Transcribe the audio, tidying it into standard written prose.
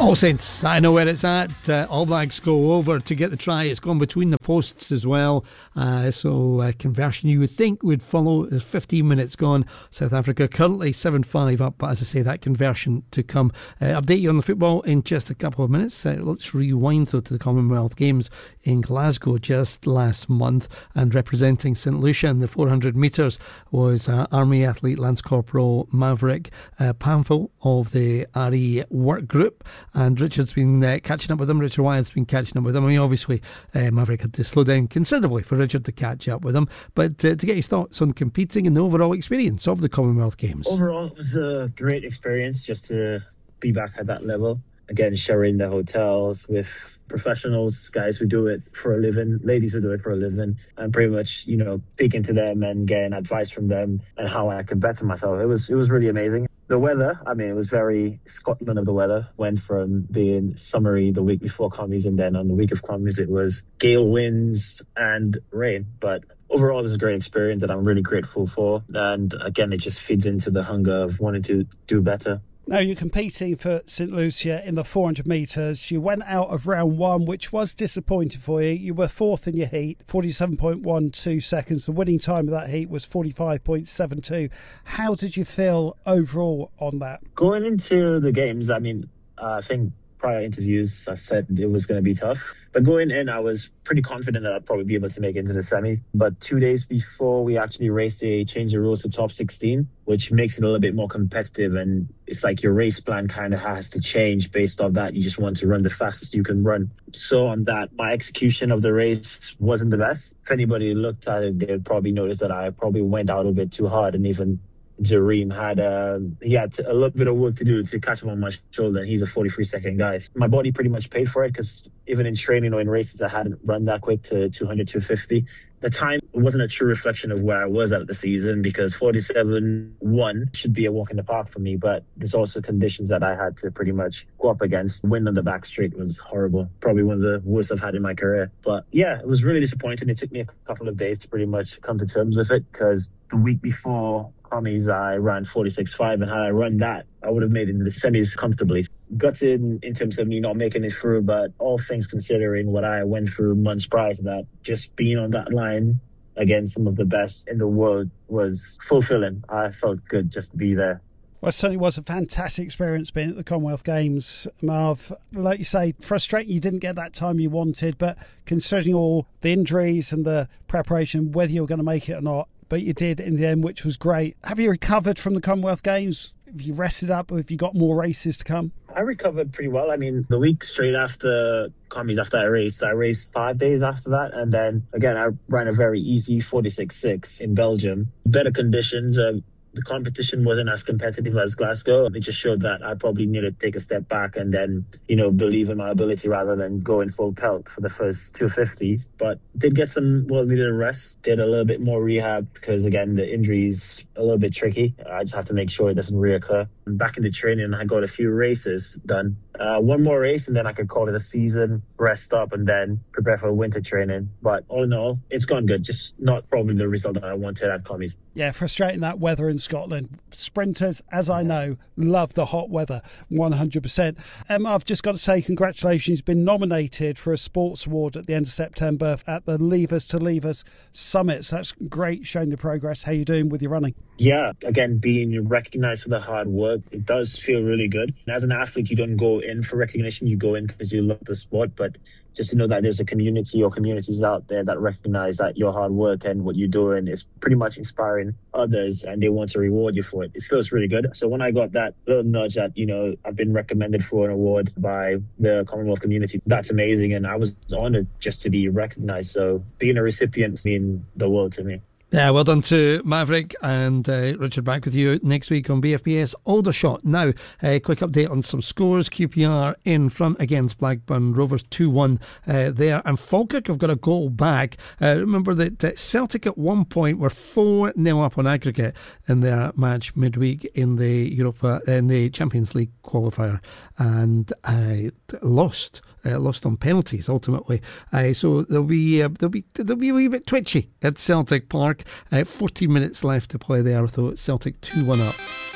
All Saints, I know where it's at. All Blacks go over to get the try. It's gone between the posts as well. So conversion you would think would follow. 15 minutes gone. South Africa currently 7-5 up. But as I say, that conversion to come. Update you on the football in just a couple of minutes. Let's rewind though to the Commonwealth Games in Glasgow just last month. And representing St Lucia in the 400 metres was Army athlete Lance Corporal Maverick Pamphil of the RE work group. And Richard's been catching up with him. Richard Wyeth's been catching up with him. I mean, obviously, Maverick had to slow down considerably for Richard to catch up with him. But to get his thoughts on competing and the overall experience of the Commonwealth Games. Overall, it was a great experience just to be back at that level. Again, sharing the hotels with professionals, guys who do it for a living, ladies who do it for a living, and pretty much, speaking to them and getting advice from them and how I could better myself. It was really amazing. The weather, it was very Scotland of the weather. Went from being summery the week before commies, and then on the week of commies it was gale winds and rain. But overall, it was a great experience that I'm really grateful for. And again, it just feeds into the hunger of wanting to do better. Now, you're competing for St Lucia in the 400 metres. You went out of round one, which was disappointing for you. You were fourth in your heat, 47.12 seconds. The winning time of that heat was 45.72. How did you feel overall on that? Going into the games, I think prior interviews, I said it was going to be tough. But going in, I was pretty confident that I'd probably be able to make it into the semi. But 2 days before we actually raced, they changed the rules to top 16, which makes it a little bit more competitive. And it's like your race plan kind of has to change based off that. You just want to run the fastest you can run. So on that, my execution of the race wasn't the best. If anybody looked at it, they'd probably notice that I probably went out a bit too hard, and even Jareem had a little bit of work to do to catch him on my shoulder, and he's a 43-second guy. My body pretty much paid for it, because even in training or in races, I hadn't run that quick to 200, 250. The time wasn't a true reflection of where I was at the season, because 47.1 should be a walk in the park for me, but there's also conditions that I had to pretty much go up against. Wind on the back straight was horrible, probably one of the worst I've had in my career. But yeah, it was really disappointing. It took me a couple of days to pretty much come to terms with it, because the week before commies, I ran 46.5, and had I run that, I would have made it in the semis comfortably. Gutted in terms of me not making it through, but all things considering what I went through months prior to that, just being on that line against some of the best in the world was fulfilling. I felt good just to be there. Well, it certainly was a fantastic experience being at the Commonwealth Games, Marv. Like you say, frustrating you didn't get that time you wanted, but considering all the injuries and the preparation, whether you were going to make it or not, but you did in the end, which was great. Have you recovered from the Commonwealth Games? Have you rested up, or have you got more races to come? I recovered pretty well. The week straight after commies, after I raced 5 days after that. And then, again, I ran a very easy 46.6 in Belgium. Better conditions. The competition wasn't as competitive as Glasgow. It just showed that I probably needed to take a step back and then, believe in my ability rather than go in full pelt for the first 250. But did get some well-needed rest, did a little bit more rehab because, again, the injury's a little bit tricky. I just have to make sure it doesn't reoccur. Back in the training, I got a few races done. One more race and then I could call it a season, rest up and then prepare for winter training. But all in all, it's gone good. Just not probably the result that I wanted at commies. Yeah, frustrating that weather in Scotland. Sprinters, as I know, love the hot weather, 100%. I've just got to say congratulations. You've been nominated for a sports award at the end of September at the Levers to Levers Summit. So that's great, showing the progress. How you doing with your running? Yeah, again, being recognised for the hard work, it does feel really good. And as an athlete, you don't go in for recognition, you go in because you love the sport, but just to know that there's a community or communities out there that recognize that your hard work and what you're doing is pretty much inspiring others and they want to reward you for it. It feels really good. So when I got that little nudge that, I've been recommended for an award by the Commonwealth community, that's amazing. And I was honored just to be recognized. So being a recipient means the world to me. Yeah, well done to Maverick and Richard. Back with you next week on BFBS Aldershot. Now, a quick update on some scores. QPR in front against Blackburn Rovers 2-1 there. And Falkirk have got a goal back. Remember that Celtic at one point were 4-0 up on aggregate in their match midweek in the Champions League qualifier and lost on penalties ultimately. So they'll be a wee bit twitchy at Celtic Park. 14 minutes left to play there, though. Celtic 2-1 up.